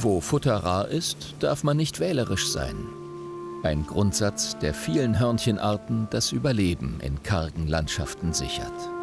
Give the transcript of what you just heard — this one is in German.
Wo Futter rar ist, darf man nicht wählerisch sein. Ein Grundsatz, der vielen Hörnchenarten das Überleben in kargen Landschaften sichert.